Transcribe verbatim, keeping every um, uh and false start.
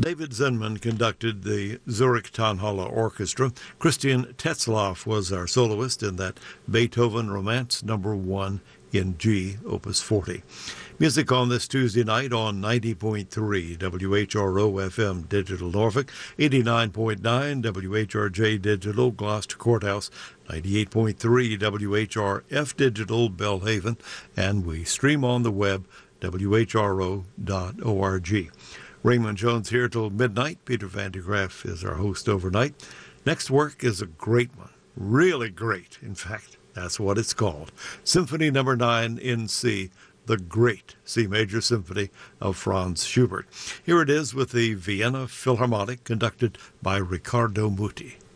David Zinman conducted the Zurich Tonhalle Orchestra. Christian Tetzlaff was our soloist in that Beethoven Romance number one in G, Opus forty. Music on this Tuesday night on ninety point three W H R O F M Digital Norfolk, eighty-nine point nine W H R J Digital Gloucester Courthouse, ninety-eight point three W H R F Digital Belhaven, and we stream on the web, W H R O dot org. Raymond Jones here till midnight. Peter Van de Graaff is our host overnight. Next work is a great one, really great. In fact, that's what it's called. Symphony number nine in C, the great C major symphony of Franz Schubert. Here it is with the Vienna Philharmonic, conducted by Riccardo Muti.